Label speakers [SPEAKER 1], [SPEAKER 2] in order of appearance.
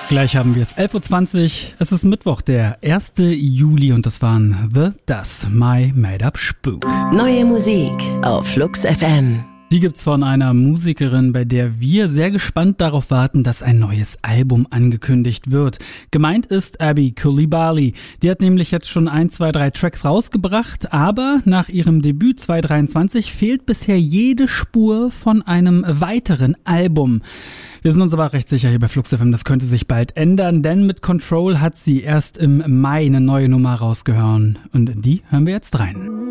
[SPEAKER 1] Gleich haben wir es 11.20 Uhr. Es ist Mittwoch, der 1. Juli und das waren Das My Made Up Spook.
[SPEAKER 2] Neue Musik auf Flux FM.
[SPEAKER 1] Die gibt's von einer Musikerin, bei der wir sehr gespannt darauf warten, dass ein neues Album angekündigt wird. Gemeint ist Abby Coulibaly. Die hat nämlich jetzt schon 3 Tracks rausgebracht, aber nach ihrem Debüt 2023 fehlt bisher jede Spur von einem weiteren Album. Wir sind uns aber recht sicher hier bei Flux FM, das könnte sich bald ändern, denn mit Control hat sie erst im Mai eine neue Nummer rausgehauen. Und in die hören wir jetzt rein.